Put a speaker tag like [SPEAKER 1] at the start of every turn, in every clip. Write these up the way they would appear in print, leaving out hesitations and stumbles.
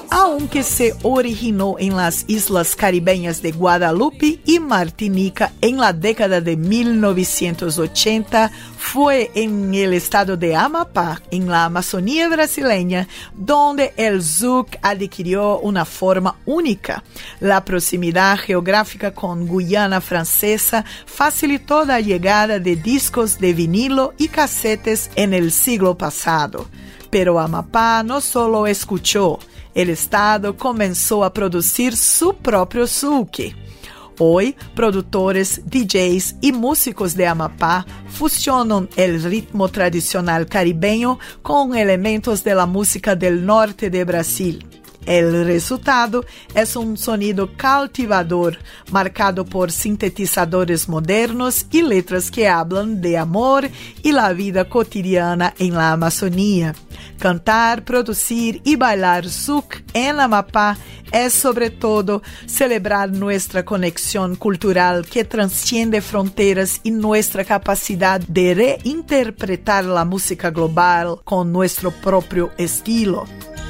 [SPEAKER 1] aunque se originó en las islas caribeñas de Guadalupe y Martinica en la década de 1980, fue en el estado de Amapá, en la Amazonía brasileña, donde el zouk adquirió una forma única. La proximidad geográfica con Guyana Francesa facilitó la llegada de discos de vinilo y casetes en el siglo pasado. Pero Amapá no solo escuchó, el estado comenzó a producir su propio zouk. Hoy, productores, DJs y músicos de Amapá fusionan el ritmo tradicional caribeño con elementos de la música del norte de Brasil. El resultado es un sonido cautivador, marcado por sintetizadores modernos y letras que hablan de amor y la vida cotidiana en la Amazonía. Cantar, producir y bailar zouk en Amapá es sobre todo celebrar nuestra conexión cultural que trasciende fronteras y nuestra capacidad de reinterpretar la música global con nuestro propio estilo.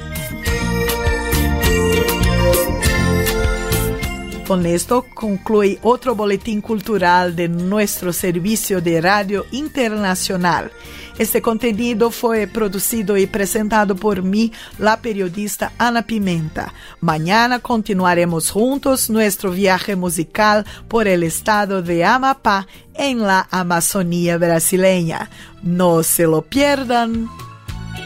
[SPEAKER 1] Con esto concluye otro boletín cultural de nuestro servicio de radio internacional. Este contenido fue producido y presentado por mí, la periodista Ana Pimenta. Mañana continuaremos juntos nuestro viaje musical por el estado de Amapá en la Amazonía brasileña. No se lo pierdan.